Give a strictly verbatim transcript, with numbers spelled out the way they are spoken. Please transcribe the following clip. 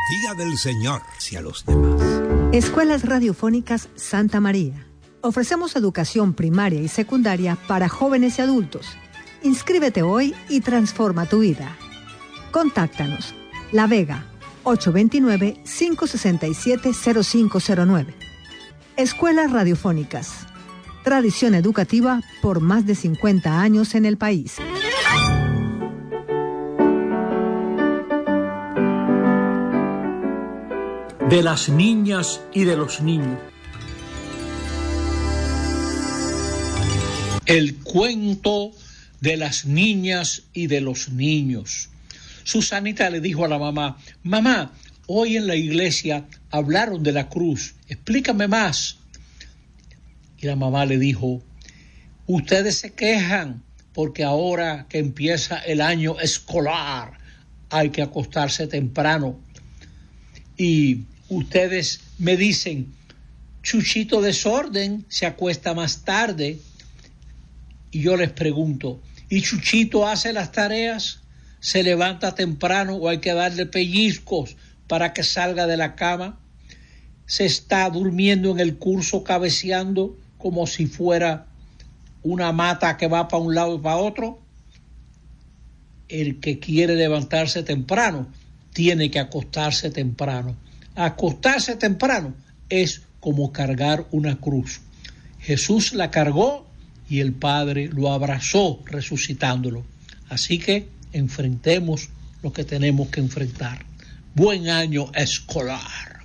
Día del Señor hacia los demás. Escuelas Radiofónicas Santa María. Ofrecemos educación primaria y secundaria para jóvenes y adultos. Inscríbete hoy y transforma tu vida. Contáctanos. La Vega, ocho dos nueve, cinco seis siete, cero cinco cero nueve. Escuelas Radiofónicas. Tradición educativa por más de cincuenta años en el país. De las niñas y de los niños. El cuento de las niñas y de los niños. Susanita le dijo a la mamá: mamá, hoy en la iglesia hablaron de la cruz, explícame más. Y la mamá le dijo: ustedes se quejan porque ahora que empieza el año escolar hay que acostarse temprano. Y ustedes me dicen: Chuchito Desorden se acuesta más tarde. Y yo les pregunto: ¿y Chuchito hace las tareas? ¿Se levanta temprano o hay que darle pellizcos para que salga de la cama? ¿Se está durmiendo en el curso cabeceando como si fuera una mata que va para un lado y para otro? El que quiere levantarse temprano tiene que acostarse temprano. Acostarse temprano es como cargar una cruz. Jesús la cargó y el Padre lo abrazó resucitándolo. Así que enfrentemos lo que tenemos que enfrentar. Buen año escolar.